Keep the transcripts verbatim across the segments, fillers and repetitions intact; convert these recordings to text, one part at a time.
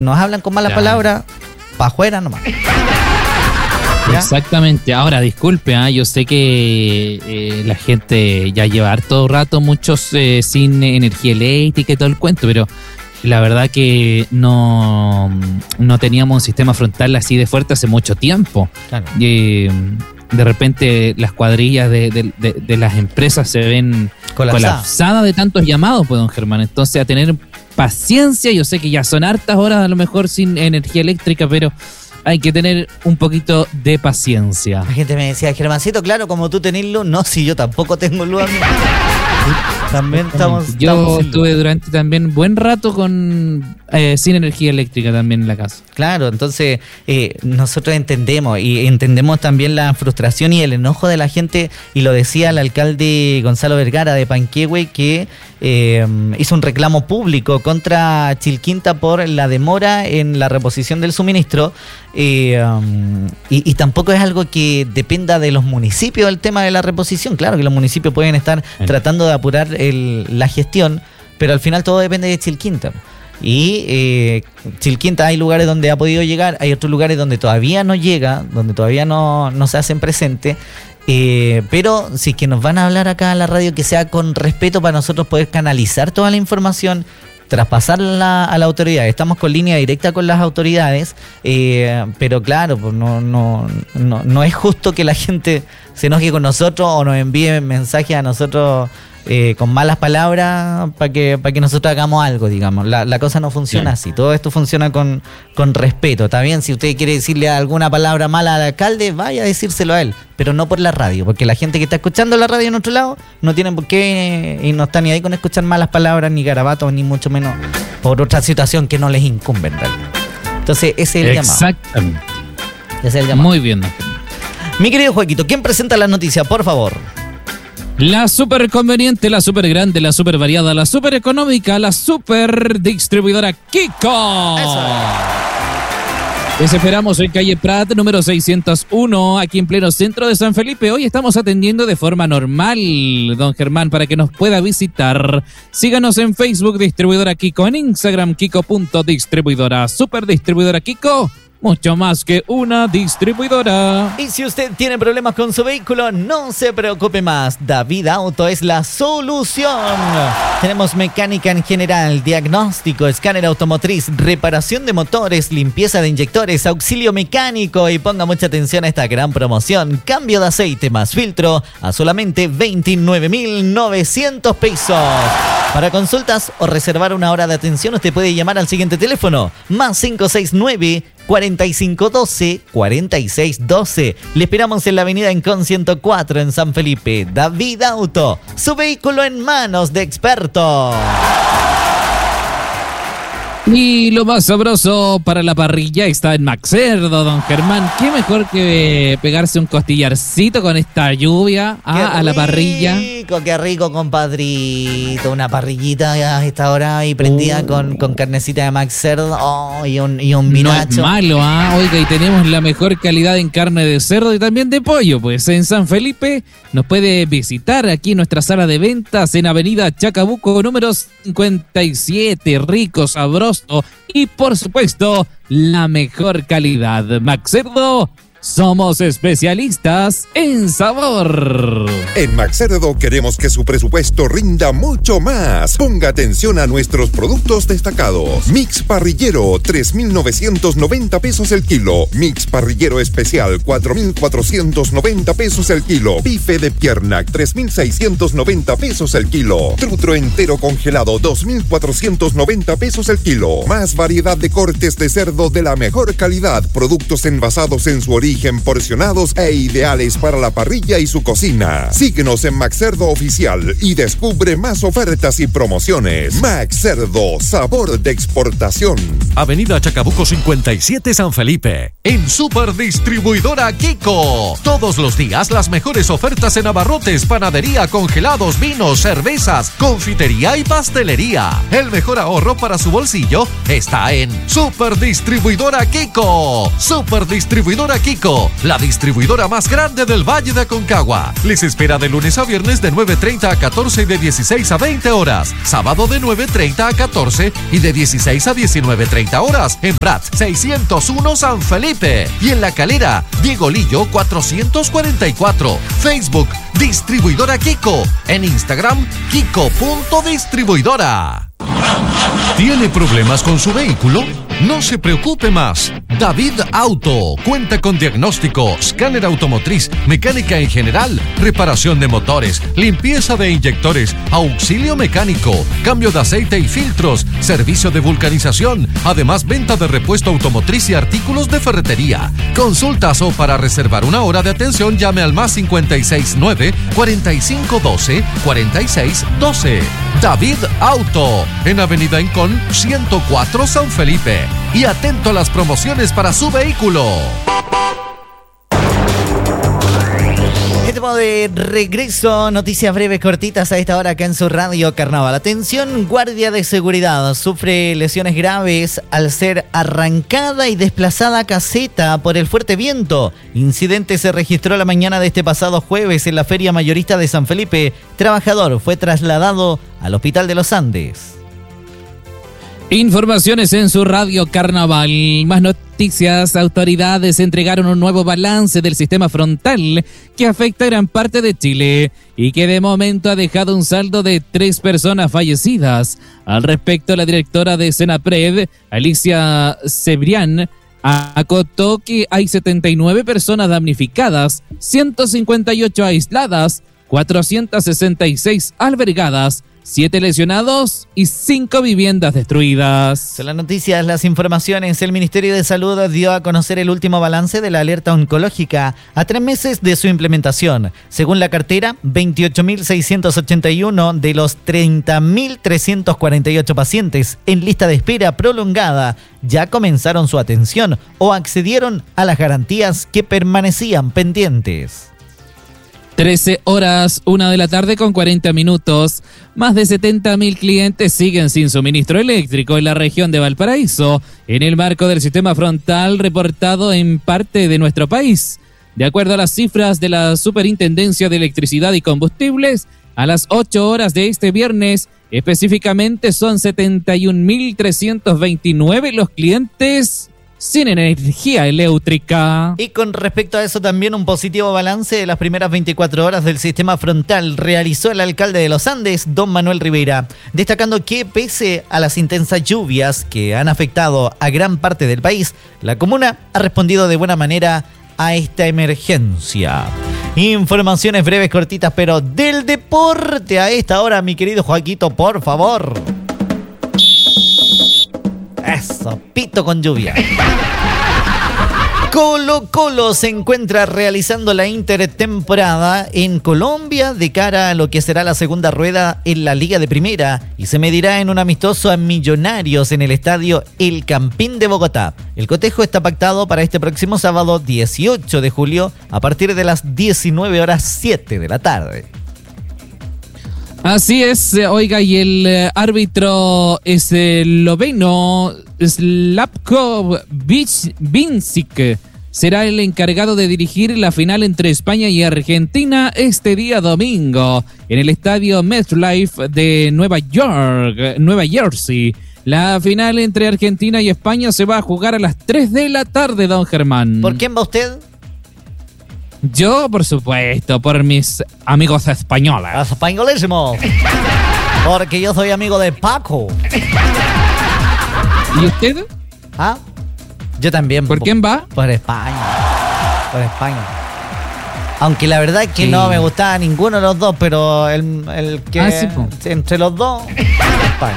nos hablan con malas ya. palabras, para afuera nomás. ¿Ya? Exactamente. Ahora, disculpe, ¿eh? yo sé que eh, la gente ya lleva harto rato, muchos eh, sin energía eléctrica y todo el cuento, pero la verdad que no, no teníamos un sistema frontal así de fuerte hace mucho tiempo. Claro. Eh, de repente las cuadrillas de, de, de, de las empresas se ven Colapsada. colapsadas de tantos llamados, pues, don Germán. Entonces, a tener paciencia. Yo sé que ya son hartas horas a lo mejor sin energía eléctrica, pero hay que tener un poquito de paciencia. La gente me decía, Germancito, claro, como tú tenés luz. No, si yo tampoco tengo luz. Amigo. También estamos... Yo estamos sin estuve luz. durante también buen rato con eh, sin energía eléctrica también en la casa. Claro, entonces eh, nosotros entendemos y entendemos también la frustración y el enojo de la gente, y lo decía el alcalde Gonzalo Vergara de Panquehue, que eh, hizo un reclamo público contra Chilquinta por la demora en la reposición del suministro, eh, um, y, y tampoco es algo que dependa de los municipios el tema de la reposición. Claro que los municipios pueden estar Bien. tratando de apurar el, la gestión, pero al final todo depende de Chilquinta. Y eh, Chilquinta hay lugares donde ha podido llegar, hay otros lugares donde todavía no llega, donde todavía no, no se hacen presente. Eh, pero si es que nos van a hablar acá en la radio, que sea con respeto para nosotros poder canalizar toda la información, traspasarla a la autoridad. Estamos con línea directa con las autoridades, eh, pero claro, pues no, no, no, no es justo que la gente se enoje con nosotros o nos envíe mensajes a nosotros eh, con malas palabras para que, para que nosotros hagamos algo, digamos. La, la cosa no funciona Bien. así. Todo esto funciona con, con respeto. Está bien, si usted quiere decirle alguna palabra mala al alcalde, vaya a decírselo a él, pero no por la radio, porque la gente que está escuchando la radio en otro lado no tiene por qué y no está ni ahí con escuchar malas palabras, ni garabatos, ni mucho menos por otra situación que no les incumbe en realidad. Entonces, ese es el llamado. Exactamente. Ese es el llamado. Muy bien, don Germán. Mi querido Joaquito, ¿quién presenta las noticias, por favor? La super conveniente, la super grande, la super variada, la super económica, la super distribuidora Kiko. Eso. Les esperamos en calle Prat, número seiscientos uno, aquí en pleno centro de San Felipe. Hoy estamos atendiendo de forma normal, don Germán, para que nos pueda visitar. Síganos en Facebook, Distribuidora Kiko, en Instagram, Kiko.distribuidora, super distribuidora Kiko. Mucho más que una distribuidora. Y si usted tiene problemas con su vehículo, no se preocupe más. David Auto es la solución. Tenemos mecánica en general, diagnóstico, escáner automotriz, reparación de motores, limpieza de inyectores, auxilio mecánico. Y ponga mucha atención a esta gran promoción. Cambio de aceite más filtro a solamente veintinueve mil novecientos pesos. Para consultas o reservar una hora de atención, usted puede llamar al siguiente teléfono: más cinco seis nueve, cuarenta y cinco doce, cuarenta y seis doce. Le esperamos en la avenida Encon ciento cuatro en San Felipe. David Auto, su vehículo en manos de expertos. Y lo más sabroso para la parrilla está en Maxerdo, don Germán. ¿Qué mejor que pegarse un costillarcito con esta lluvia ah, a la parrilla? Qué rico, qué rico, compadrito. Una parrillita a esta hora ahí prendida Uh. con, con carnecita de Max Cerdo, oh, y un, y un No es vinacho. malo, ¿ah? Oiga, y tenemos la mejor calidad en carne de cerdo y también de pollo. Pues en San Felipe nos puede visitar aquí en nuestra sala de ventas en Avenida Chacabuco, número cincuenta y siete. Rico, sabroso y, por supuesto, la mejor calidad. Maxerdo, somos especialistas en sabor. En Maxerdo queremos que su presupuesto rinda mucho más. Ponga atención a nuestros productos destacados. Mix parrillero, tres mil novecientos noventa pesos el kilo. Mix parrillero especial, cuatro mil cuatrocientos noventa pesos el kilo. Bife de pierna, tres mil seiscientos noventa pesos el kilo. Trutro entero congelado, dos mil cuatrocientos noventa pesos el kilo. Más variedad de cortes de cerdo de la mejor calidad. Productos envasados en su origen, porcionados e ideales para la parrilla y su cocina. Síguenos en Maxerdo Oficial y descubre más ofertas y promociones. Maxerdo, sabor de exportación. Avenida Chacabuco cincuenta y siete San Felipe. En Super Distribuidora Kiko. Todos los días las mejores ofertas en abarrotes, panadería, congelados, vinos, cervezas, confitería y pastelería. El mejor ahorro para su bolsillo está en Super Distribuidora Kiko. Super Distribuidora Kiko. Kiko, la distribuidora más grande del Valle de Aconcagua. Les espera de lunes a viernes de nueve treinta a catorce y de dieciséis a veinte horas. Sábado de nueve treinta a catorce y de dieciséis a diecinueve treinta horas. En Prat seiscientos uno San Felipe. Y en La Calera, Diego Lillo cuatrocientos cuarenta y cuatro. Facebook, Distribuidora Kiko. En Instagram, Kiko.distribuidora. ¿Tiene problemas con su vehículo? No se preocupe más. David Auto cuenta con diagnóstico, escáner automotriz, mecánica en general, reparación de motores, limpieza de inyectores, auxilio mecánico, cambio de aceite y filtros, servicio de vulcanización, además venta de repuesto automotriz y artículos de ferretería. Consultas o para reservar una hora de atención llame al más cincuenta y seis nueve, cuarenta y cinco doce, cuarenta y seis doce. David Auto, en Avenida Incón ciento cuatro San Felipe. Y atento a las promociones para su vehículo. Estamos de regreso, noticias breves, cortitas a esta hora acá en su radio Carnaval. Atención, guardia de seguridad sufre lesiones graves al ser arrancada y desplazada a caseta por el fuerte viento. Incidente se registró la mañana de este pasado jueves en la Feria Mayorista de San Felipe. Trabajador fue trasladado al Hospital de los Andes. Informaciones en su radio Carnaval. Más noticias. Autoridades entregaron un nuevo balance del sistema frontal que afecta a gran parte de Chile y que de momento ha dejado un saldo de tres personas fallecidas. Al respecto, la directora de Senapred, Alicia Cebrián, acotó que hay setenta y nueve personas damnificadas, ciento cincuenta y ocho aisladas, cuatrocientas sesenta y seis albergadas, siete lesionados y cinco viviendas destruidas. Son las noticias, las informaciones. El Ministerio de Salud dio a conocer el último balance de la alerta oncológica a tres meses de su implementación. Según la cartera, veintiocho mil seiscientos ochenta y uno de los treinta mil trescientos cuarenta y ocho pacientes en lista de espera prolongada ya comenzaron su atención o accedieron a las garantías que permanecían pendientes. trece horas, una de la tarde con cuarenta minutos. Más de setenta mil clientes siguen sin suministro eléctrico en la región de Valparaíso, en el marco del sistema frontal reportado en parte de nuestro país. De acuerdo a las cifras de la Superintendencia de Electricidad y Combustibles, a las ocho horas de este viernes, específicamente son setenta y un mil trescientos veintinueve los clientes sin energía eléctrica. Y con respecto a eso también un positivo balance de las primeras veinticuatro horas del sistema frontal realizó el alcalde de los Andes, don Manuel Rivera, destacando que pese a las intensas lluvias que han afectado a gran parte del país, la comuna ha respondido de buena manera a esta emergencia. Informaciones breves, cortitas, pero del deporte a esta hora, mi querido Joaquito, por favor. Eso, pito con lluvia. Colo Colo se encuentra realizando la intertemporada en Colombia de cara a lo que será la segunda rueda en la Liga de Primera y se medirá en un amistoso a Millonarios en el estadio El Campín de Bogotá. El cotejo está pactado para este próximo sábado dieciocho de julio a partir de las diecinueve horas siete de la tarde. Así es, oiga, y el eh, árbitro esloveno Slavko Vincic será el encargado de dirigir la final entre España y Argentina este día domingo en el estadio MetLife de Nueva York, Nueva Jersey. La final entre Argentina y España se va a jugar a las tres de la tarde, don Germán. ¿Por quién va usted? Yo, por supuesto, por mis amigos españoles. Los españolísimos. Porque yo soy amigo de Paco. ¿Y usted? ¿Ah? Yo también. ¿Por quién va? Por España. Por España. Aunque la verdad es que sí. no me gustaba ninguno de los dos, pero el, el que... Ah, sí, po. Entre los dos, España.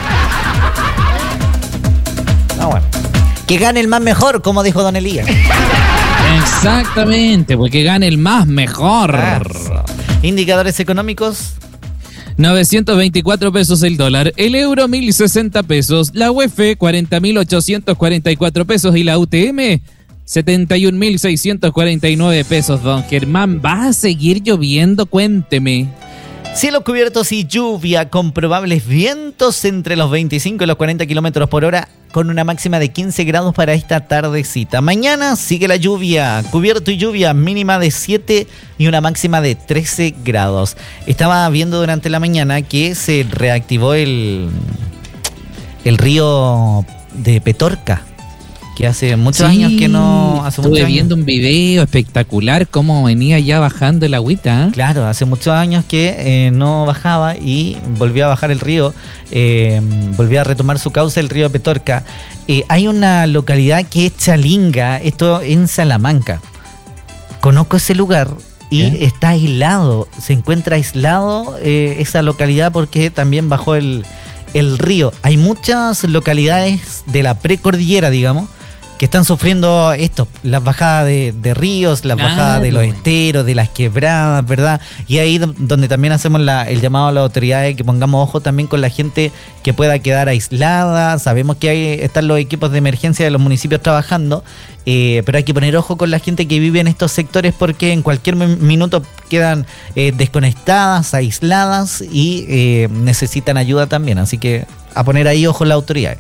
Ah, bueno. Que gane el más mejor, como dijo don Elías. Exactamente, porque gane el más mejor. Eso. Indicadores económicos. novecientos veinticuatro pesos el dólar, el euro mil sesenta pesos, la U E F cuarenta mil ochocientos cuarenta y cuatro pesos y la U T M setenta y un mil seiscientos cuarenta y nueve pesos. Don Germán, ¿va a seguir lloviendo? Cuénteme. Cielos cubiertos y lluvia con probables vientos entre los veinticinco y los cuarenta kilómetros por hora, con una máxima de quince grados para esta tardecita. Mañana sigue la lluvia, cubierto y lluvia, mínima de siete y una máxima de trece grados. Estaba viendo durante la mañana que se reactivó el, el río de Petorca, que hace muchos sí, años que no... Hace estuve muchos viendo años. un video espectacular cómo venía ya bajando el agüita. ¿eh? Claro, hace muchos años que eh, no bajaba y volvió a bajar el río, eh, volvió a retomar su cauce el río Petorca. Eh, hay una localidad que es Chalinga, esto en Salamanca. Conozco ese lugar y ¿Eh? está aislado, se encuentra aislado eh, esa localidad porque también bajó el, el río. Hay muchas localidades de la precordillera, digamos, que están sufriendo esto, las bajadas de, de ríos, las claro. bajadas de los esteros, de las quebradas, ¿verdad? Y ahí donde también hacemos la, el llamado a las autoridades que pongamos ojo también con la gente que pueda quedar aislada. Sabemos que hay, están los equipos de emergencia de los municipios trabajando, eh, pero hay que poner ojo con la gente que vive en estos sectores porque en cualquier minuto quedan eh, desconectadas, aisladas y eh, necesitan ayuda también. Así que a poner ahí ojo las autoridades.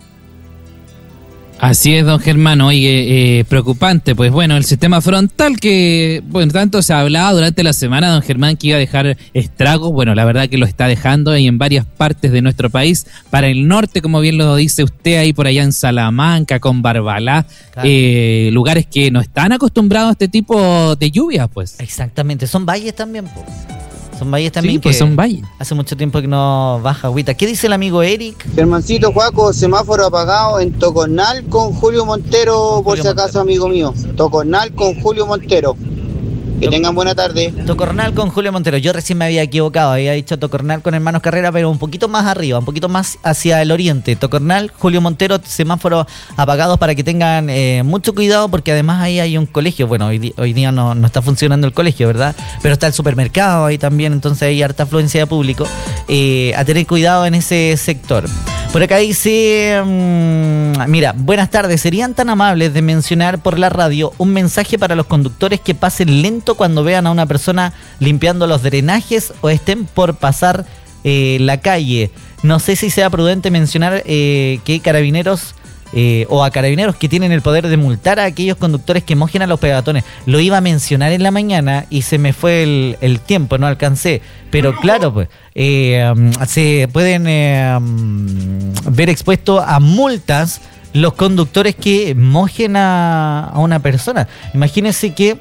Así es, don Germán. Oye, eh, preocupante, pues bueno, el sistema frontal que, bueno, tanto se hablaba durante la semana, don Germán, que iba a dejar estragos, bueno, la verdad que lo está dejando y en varias partes de nuestro país, para el norte, como bien lo dice usted, ahí por allá en Salamanca, con Barbalá, claro. eh, lugares que no están acostumbrados a este tipo de lluvias, pues. Exactamente, son valles también, pues. Son valles también, sí, pues que son valles. Hace mucho tiempo que no baja agüita. ¿Qué dice el amigo Eric? Germancito, Juaco, semáforo apagado en Tocornal con Julio Montero, por si acaso, amigo mío. Tocornal con Julio Montero. Que to- tengan buena tarde. Tocornal con Julio Montero. Yo recién me había equivocado. Había dicho Tocornal con Hermanos Carrera, pero un poquito más arriba, un poquito más hacia el oriente. Tocornal, Julio Montero, semáforos apagados para que tengan eh, mucho cuidado, porque además ahí hay un colegio. Bueno, hoy, di- hoy día no, no está funcionando el colegio, ¿verdad? Pero está el supermercado ahí también, entonces hay harta afluencia de público. Eh, a tener cuidado en ese sector. Por acá dice, mmm, mira, buenas tardes, ¿serían tan amables de mencionar por la radio un mensaje para los conductores que pasen lento cuando vean a una persona limpiando los drenajes o estén por pasar eh, la calle? No sé si sea prudente mencionar eh, que carabineros eh, o a carabineros que tienen el poder de multar a aquellos conductores que mojen a los peatones. Lo iba a mencionar en la mañana y se me fue el, el tiempo, no alcancé. Pero claro, pues eh, um, se pueden eh, um, ver expuestos a multas los conductores que mojen a, a una persona. Imagínense que,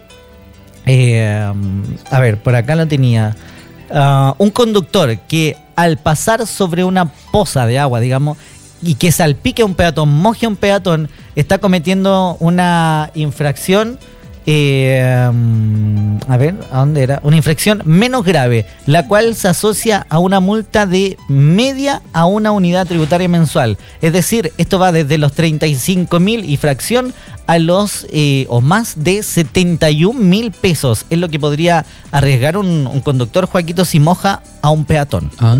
eh, um, a ver, por acá lo tenía, uh, un conductor que al pasar sobre una poza de agua, digamos, y que salpique a un peatón, moje a un peatón, está cometiendo una infracción, eh, a ver, ¿a dónde era? Una infracción menos grave, la cual se asocia a una multa de media a una unidad tributaria mensual. Es decir, esto va desde los treinta y cinco mil y fracción a los, eh, o más de setenta y un mil pesos. Es lo que podría arriesgar un, un conductor, Joaquito, si moja a un peatón. Ah.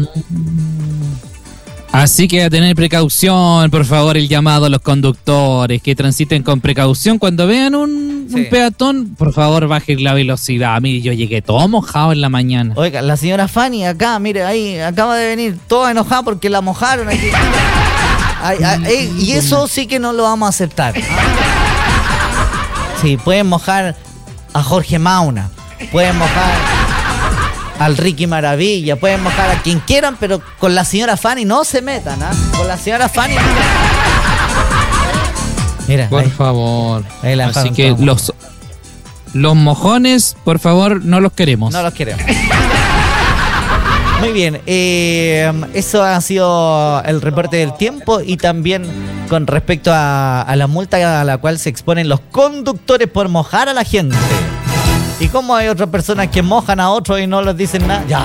Así que a tener precaución, por favor, el llamado a los conductores que transiten con precaución. Cuando vean un, sí. un peatón, por favor, bajen la velocidad. Mire, yo llegué todo mojado en la mañana. Oiga, la señora Fanny acá, mire, ahí acaba de venir toda enojada porque la mojaron aquí. Ay, ay, ay, y eso sí que no lo vamos a aceptar. Sí, pueden mojar a Jorge Mauna, pueden mojar al Ricky Maravilla, pueden mojar a quien quieran, pero con la señora Fanny no se metan, ¿ah? ¿eh? Con la señora Fanny no. Mira, por ahí, favor. Ahí la Así que los, los mojones, por favor, no los queremos. No los queremos. Muy bien, eh, eso ha sido el reporte del tiempo y también con respecto a, a la multa a la cual se exponen los conductores por mojar a la gente. ¿Y cómo hay otras personas que mojan a otros y no les dicen nada? Ya.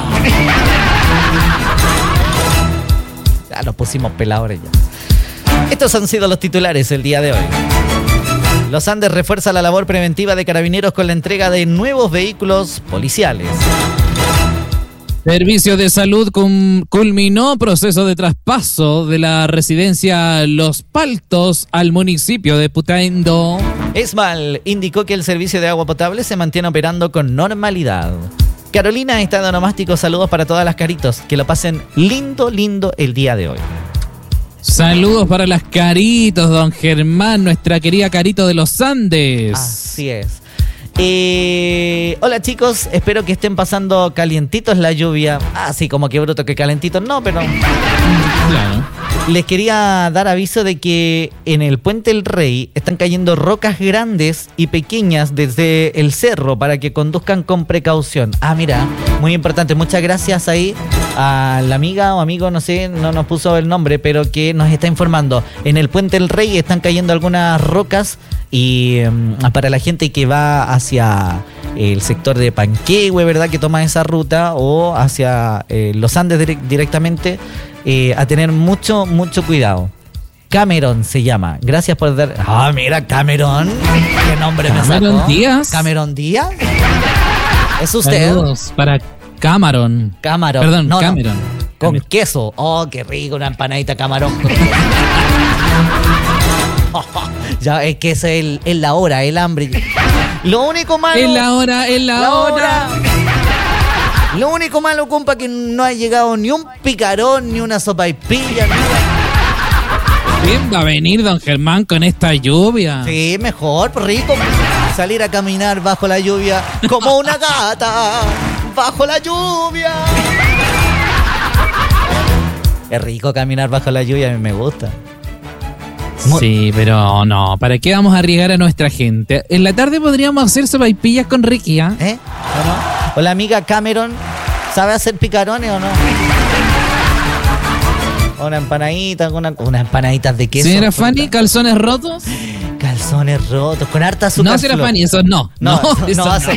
Ya los pusimos peladores ya. Estos han sido los titulares el día de hoy. Los Andes refuerza la labor preventiva de Carabineros con la entrega de nuevos vehículos policiales. Servicio de Salud cum, culminó proceso de traspaso de la residencia Los Paltos al municipio de Putaendo. Esmal indicó que el servicio de agua potable se mantiene operando con normalidad. Carolina está de onomástico, saludos para todas las caritos. Que lo pasen lindo, lindo el día de hoy. Saludos para las caritos, don Germán, nuestra querida Carito de los Andes. Así es. Eh, hola chicos, espero que estén pasando calientitos la lluvia. Así como que bruto que calentitos, no, pero... Claro. Les quería dar aviso de que en el Puente El Rey están cayendo rocas grandes y pequeñas desde el cerro para que conduzcan con precaución. Ah, mira, muy importante. Muchas gracias ahí a la amiga o amigo, no sé, no nos puso el nombre, pero que nos está informando. En el Puente El Rey están cayendo algunas rocas y um, para la gente que va hacia el sector de Panquehue, ¿verdad? Que toma esa ruta o hacia eh, los Andes direct- directamente. Eh, a tener mucho, mucho cuidado. Cameron se llama. Gracias por dar... Ah, mira, Cameron. ¿Qué nombre me sacó? Cameron Díaz. Cameron Díaz. ¿Es usted? Saludos para Cameron. Cameron. Perdón, no, Cameron. No. Con Cameron. queso. Oh, qué rico, una empanadita camarón. Ya, es que esa es, el, es la hora, el hambre. Lo único malo... Es la hora, es la, la hora. hora. Lo único malo, compa, que no ha llegado ni un picarón, ni una sopaipilla, nada. ¿Quién va a venir, don Germán, con esta lluvia? Sí, mejor, pues rico. Salir a caminar bajo la lluvia como una gata bajo la lluvia. Es rico caminar bajo la lluvia, a mí me gusta. Muy... Sí, pero no, ¿para qué vamos a arriesgar a nuestra gente? En la tarde podríamos hacer sopaipillas con Ricky, ¿eh? ¿Eh? ¿O no? O la amiga Cameron, ¿sabe hacer picarones o no? Una empanadita, una, unas empanaditas de queso. Señora Fanny, calzones rotos. Calzones rotos, con harta azúcar. No, señora flor. Fanny, eso no. No, No, no, eso no no. hace.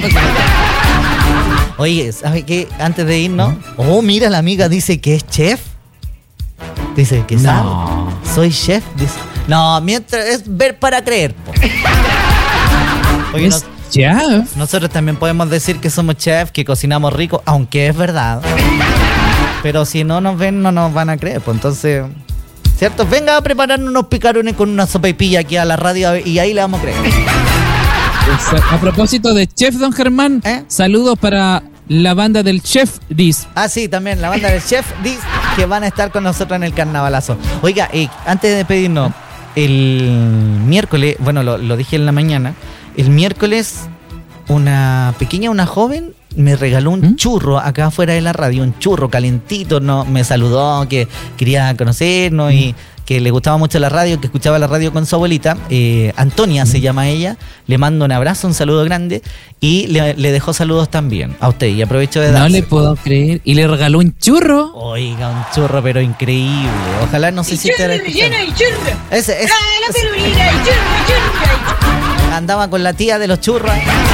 Oye, ¿sabes qué? Antes de irnos, oh, mira, la amiga dice que es chef. Dice que sabe. No. Soy chef, dice. No, mientras es ver para creer. Po. Oye, Es nos- chef. nosotros también podemos decir que somos chef, que cocinamos rico, aunque es verdad. Pero si no nos ven, no nos van a creer. Pues entonces, ¿cierto? Venga a prepararnos unos picarones con una sopaipilla aquí a la radio y ahí le vamos a creer. A propósito de chef, don Germán, ¿Eh? saludos para la banda del Chef Dis. Ah, sí, también la banda del Chef Dis, que van a estar con nosotros en el carnavalazo. Oiga, eh, antes de despedirnos, el miércoles, bueno, lo, lo dije en la mañana, el miércoles una pequeña, una joven, me regaló un ¿Mm? churro acá afuera de la radio, un churro calentito, no, me saludó, que quería conocernos y que le gustaba mucho la radio, que escuchaba la radio con su abuelita. eh, Antonia se llama ella, le mando un abrazo, un saludo grande y le, le dejó saludos también a usted y aprovecho de No darse. le puedo creer. Y le regaló un churro. Oiga, un churro pero increíble. Ojalá no sé si te Lleno de churro. Ese, ese, Trae la ese. pelurina y churro, churro. Andaba con la tía de los churros.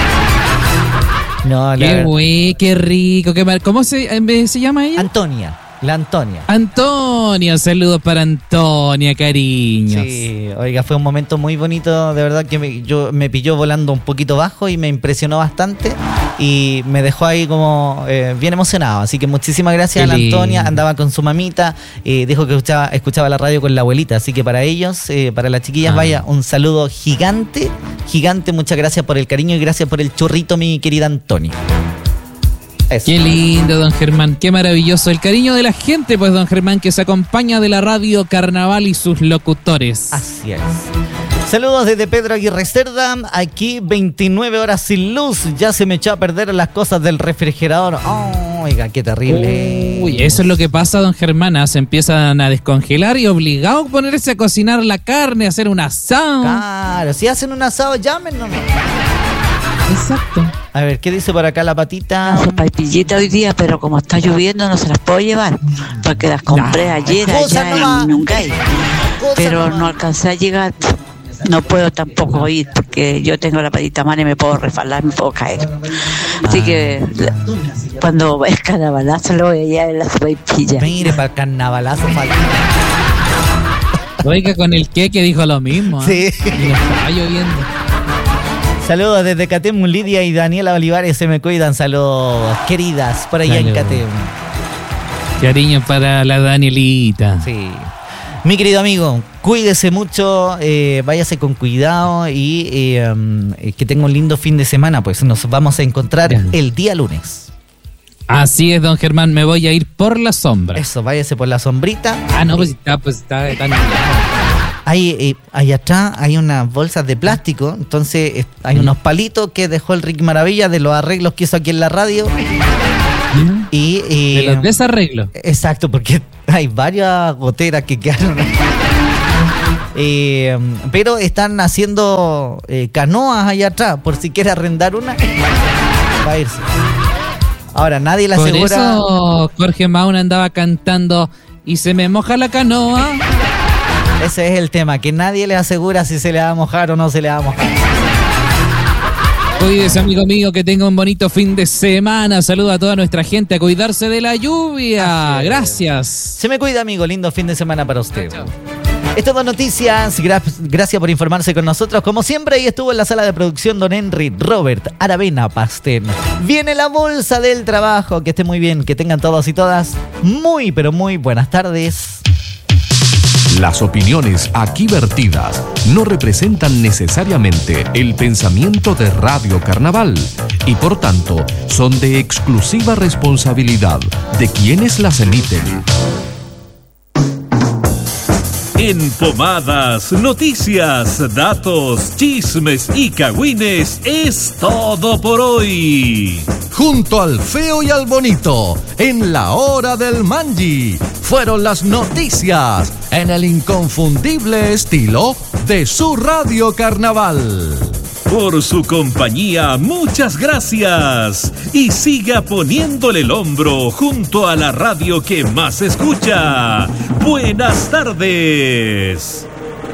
No, Qué la güey, qué rico. Qué mar... ¿Cómo se, eh, se llama ella? Antonia, la Antonia. Antonia, saludos para Antonia, cariños. Sí, oiga, fue un momento muy bonito, de verdad que me, yo me pilló volando un poquito bajo y me impresionó bastante y me dejó ahí como eh, bien emocionado. Así que muchísimas gracias Qué a la Antonia, lindo. andaba con su mamita, eh, dijo que escuchaba, escuchaba la radio con la abuelita, así que para ellos, eh, para las chiquillas, Ah. vaya, un saludo gigante, gigante, muchas gracias por el cariño y gracias por el churrito, mi querida Antonia. Eso. Qué lindo, don Germán, qué maravilloso. El cariño de la gente, pues, don Germán, que se acompaña de la radio Carnaval y sus locutores. Así es. Saludos desde Pedro Aguirre Cerda. Aquí veintinueve horas sin luz. Ya se me echó a perder las cosas del refrigerador. Oh, oiga, qué terrible. Uy, eso es lo que pasa, don Germán. ¿ah? Se empiezan a descongelar y obligado a ponerse a cocinar la carne, a hacer un asado. Claro, si hacen un asado, llámenos. Exacto. A ver, ¿qué dice por acá la patita? Sopaipillita hoy día, pero como está lloviendo no se las puedo llevar, porque las compré ayer Excusa allá nomás. en Yungay, Excusa pero nomás. no alcancé a llegar. No puedo tampoco ir porque yo tengo la patita mala y me puedo resbalar, me puedo caer. Así que la- cuando es carnavalazo lo voy a llevar en la sopaipilla. Mire, para el carnavalazo falta. Oiga, con el que dijo lo mismo. ¿ah? Sí. Y no estaba lloviendo. Saludos desde Catemu, Lidia y Daniela Olivares, se me cuidan. Saludos, queridas, por allá en Saludos. Catemu. Cariño para la Danielita. Sí. Mi querido amigo, cuídese mucho, eh, váyase con cuidado y eh, um, eh, que tenga un lindo fin de semana, pues nos vamos a encontrar Ya. el día lunes. Así es, don Germán, me voy a ir por la sombra. Eso, váyase por la sombrita. Ah, no, pues está, pues está, está Ahí, eh, ahí atrás hay unas bolsas de plástico, entonces eh, hay unos palitos que dejó el Rick Maravilla de los arreglos que hizo aquí en la radio. ¿Mm? Y, y de los desarreglos. Exacto, porque hay varias goteras que quedaron. eh, pero están haciendo eh, canoas allá atrás, por si quiere arrendar una, va a irse. Ahora, nadie le asegura. Por eso Jorge Mauna andaba cantando y se me moja la canoa. Ese es el tema, que nadie le asegura si se le va a mojar o no se le va a mojar. Cuídese, amigo mío, que tenga un bonito fin de semana. Saluda a toda nuestra gente a cuidarse de la lluvia. Gracias. Se me cuida, amigo. Lindo fin de semana para usted. Estas dos noticias, gra- gracias por informarse con nosotros. Como siempre, ahí estuvo en la sala de producción don Henry Robert Aravena Pastén. Viene la bolsa del trabajo. Que esté muy bien, que tengan todos y todas muy, pero muy buenas tardes. Las opiniones aquí vertidas no representan necesariamente el pensamiento de Radio Carnaval y por tanto son de exclusiva responsabilidad de quienes las emiten. En Pomadas, noticias, datos, chismes y cagüines es todo por hoy. Junto al feo y al bonito, en la hora del manji, fueron las noticias en el inconfundible estilo de su Radio Carnaval. Por su compañía, muchas gracias. Y siga poniéndole el hombro junto a la radio que más escucha. Buenas tardes.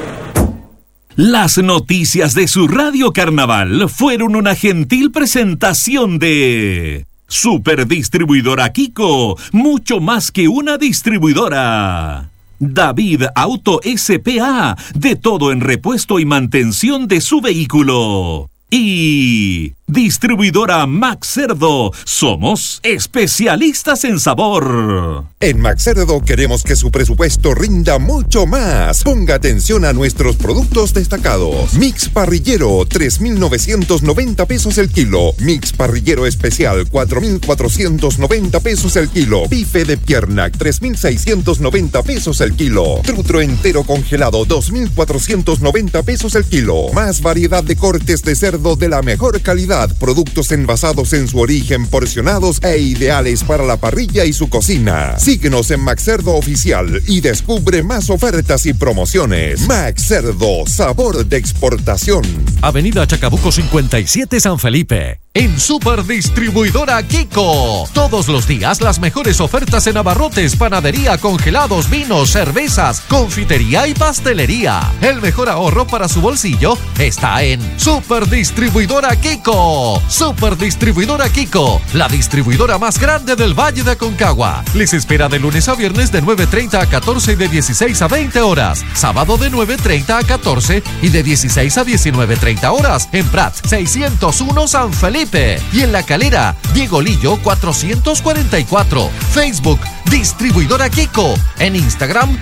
Las noticias de su Radio Carnaval fueron una gentil presentación de Superdistribuidora Kiko, mucho más que una distribuidora. David Auto S P A, de todo en repuesto y mantención de su vehículo. Y Distribuidora Max Cerdo, somos especialistas en sabor. En Max Cerdo queremos que su presupuesto rinda mucho más. Ponga atención a nuestros productos destacados. Mix parrillero, tres mil novecientos noventa pesos el kilo. Mix parrillero especial, cuatro mil cuatrocientos noventa pesos el kilo. Bife de pierna, tres mil seiscientos noventa pesos el kilo. Trutro entero congelado, dos mil cuatrocientos noventa pesos el kilo. Más variedad de cortes de cerdo de la mejor calidad. Productos envasados en su origen, porcionados e ideales para la parrilla y su cocina. Síguenos en Max Cerdo Oficial y descubre más ofertas y promociones. Max Cerdo, sabor de exportación. Avenida Chacabuco cincuenta y siete San Felipe. En Superdistribuidora Kiko. Todos los días las mejores ofertas en abarrotes, panadería, congelados, vinos, cervezas, confitería y pastelería. El mejor ahorro para su bolsillo está en Superdistribuidora Kiko. Superdistribuidora Kiko, la distribuidora más grande del Valle de Aconcagua. Les espera de lunes a viernes de nueve treinta a catorce y de dieciséis a veinte horas. Sábado de nueve treinta a catorce y de dieciséis a diecinueve treinta horas. En Prats seiscientos uno San Felipe. Y en La Calera, Diego Lillo cuatrocientos cuarenta y cuatro. Facebook, Distribuidora Kiko. En Instagram,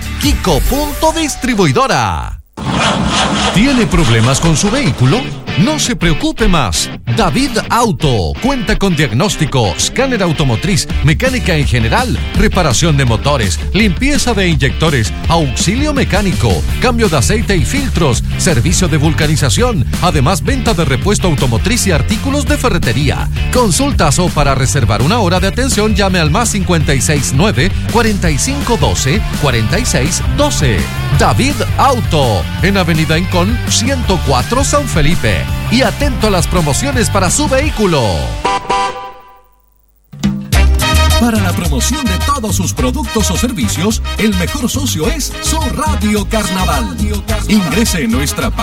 Kiko.distribuidora. ¿Tiene problemas con su vehículo? No se preocupe más. David Auto cuenta con diagnóstico, escáner automotriz, mecánica en general, reparación de motores, limpieza de inyectores, auxilio mecánico, cambio de aceite y filtros, servicio de vulcanización, además venta de repuesto automotriz y artículos de ferretería. Consultas o para reservar una hora de atención llame al más cincuenta y seis nueve, cuarenta y cinco doce, cuarenta y seis doce. David Auto, en Avenida Incón ciento cuatro San Felipe. Y atento a las promociones para su vehículo. Para la promoción de todos sus productos o servicios, el mejor socio es su Radio Carnaval. Ingrese en nuestra página